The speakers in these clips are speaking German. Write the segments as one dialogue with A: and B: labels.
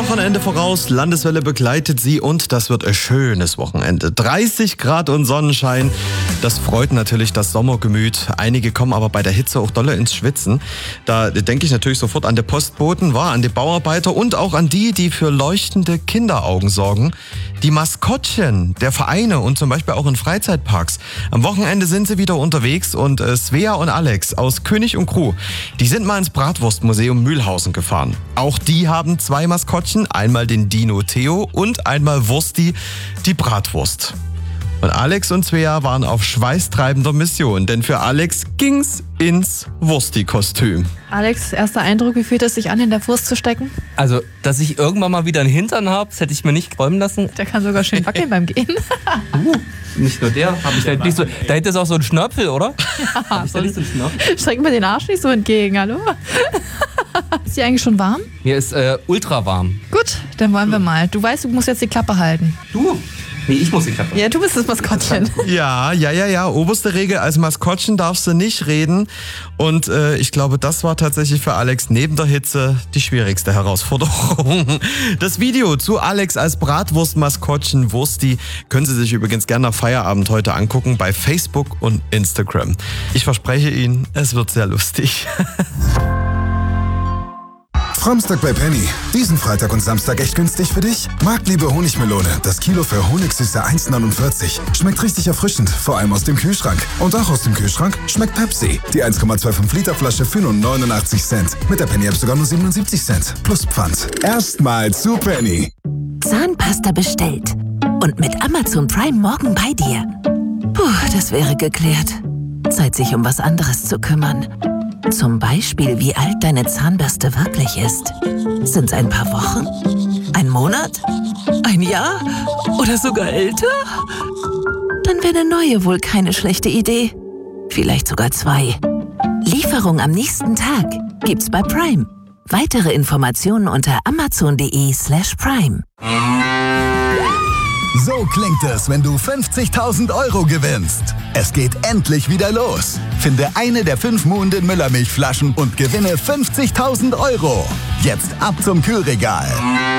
A: Wochenende voraus, Landeswelle begleitet Sie und das wird ein schönes Wochenende. 30 Grad und Sonnenschein, das freut natürlich das Sommergemüt. Einige kommen aber bei der Hitze auch dolle ins Schwitzen. Da denke ich natürlich sofort an die Postboten, an die Bauarbeiter und auch an die für leuchtende Kinderaugen sorgen. Die Maskottchen der Vereine und zum Beispiel auch in Freizeitparks. Am Wochenende sind sie wieder unterwegs und Svea und Alex aus König und Crew, die sind mal ins Bratwurstmuseum Mühlhausen gefahren. Auch die haben 2 Maskottchen, einmal den Dino Theo und einmal Wursti, die Bratwurst. Und Alex und Svea waren auf schweißtreibender Mission, denn für Alex ging's ins Wursti-Kostüm.
B: Alex, erster Eindruck, wie fühlt es sich an, in der Wurst zu stecken?
C: Also, dass ich irgendwann mal wieder einen Hintern habe, das hätte ich mir nicht träumen lassen.
B: Der kann sogar schön wackeln beim Gehen.
C: Nicht nur der, habe ich da nicht so. Da hätte es auch so einen Schnörpel, oder?
B: Ja, strecken wir den Arsch nicht so entgegen, hallo? Ist dir eigentlich schon warm?
C: Mir ist ultra warm.
B: Gut, dann wollen wir mal. Du weißt, du musst jetzt die Klappe halten.
C: Du? Nee, ich muss die Klappe.
B: Ja, du bist das Maskottchen.
A: Ja. Oberste Regel, als Maskottchen darfst du nicht reden. Und ich glaube, das war tatsächlich für Alex neben der Hitze die schwierigste Herausforderung. Das Video zu Alex als Bratwurst-Maskottchen Wursti können Sie sich übrigens gerne nach Feierabend heute angucken bei Facebook und Instagram. Ich verspreche Ihnen, es wird sehr lustig.
D: Samstag bei Penny. Diesen Freitag und Samstag echt günstig für dich? Marktliebe Honigmelone. Das Kilo für Honigsüße 1,49. Schmeckt richtig erfrischend, vor allem aus dem Kühlschrank. Und auch aus dem Kühlschrank schmeckt Pepsi. Die 1,25 Liter Flasche für nur 89 Cent. Mit der Penny-App sogar nur 77 Cent. Plus Pfand. Erstmal zu Penny.
E: Zahnpasta bestellt. Und mit Amazon Prime morgen bei dir. Puh, das wäre geklärt. Zeit, sich um was anderes zu kümmern. Zum Beispiel, wie alt deine Zahnbürste wirklich ist. Sind's ein paar Wochen? Ein Monat? Ein Jahr? Oder sogar älter? Dann wäre eine neue wohl keine schlechte Idee. Vielleicht sogar 2. Lieferung am nächsten Tag gibt's bei Prime. Weitere Informationen unter amazon.de/prime.
F: So klingt es, wenn du 50.000 € gewinnst. Es geht endlich wieder los. Finde eine der 5 Muhnden Müllermilchflaschen und gewinne 50.000 €. Jetzt ab zum Kühlregal.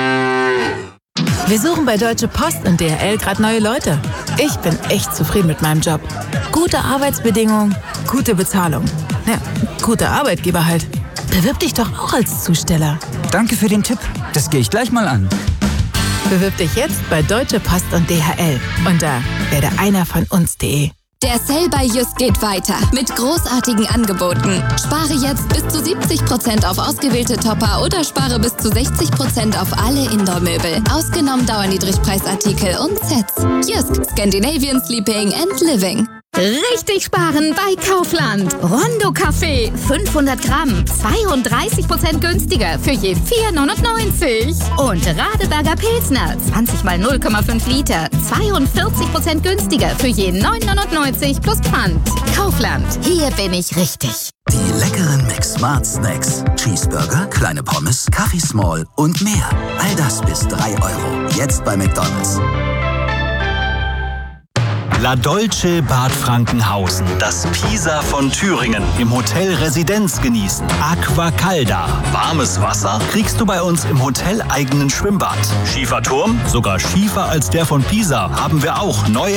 G: Wir suchen bei Deutsche Post und DHL gerade neue Leute. Ich bin echt zufrieden mit meinem Job. Gute Arbeitsbedingungen, gute Bezahlung. Ja, guter Arbeitgeber halt. Bewirb dich doch auch als Zusteller.
H: Danke für den Tipp. Das gehe ich gleich mal an.
G: Bewirb dich jetzt bei Deutsche Post und DHL unter werdeeinervonUns.de.
I: Der Sale bei Just geht weiter mit großartigen Angeboten. Spare jetzt bis zu 70% auf ausgewählte Topper oder spare bis zu 60% auf alle Indoor-Möbel. Ausgenommen Dauerniedrigpreisartikel und Sets. Just, Scandinavian Sleeping and Living.
J: Richtig sparen bei Kaufland. Rondo Kaffee, 500 Gramm, 32% günstiger für je 4,99. Und Radeberger Pilsner, 20 mal 0,5 Liter, 42% günstiger für je 9,99 plus Pfand. Kaufland, hier bin ich richtig.
K: Die leckeren McSmart Snacks. Cheeseburger, kleine Pommes, Kaffee Small und mehr. All das bis 3 €. Jetzt bei McDonald's.
L: La Dolce Bad Frankenhausen, das Pisa von Thüringen, im Hotel Residenz genießen. Aquacalda, warmes Wasser kriegst du bei uns im hoteleigenen Schwimmbad. Schieferturm, sogar schiefer als der von Pisa, haben wir auch neu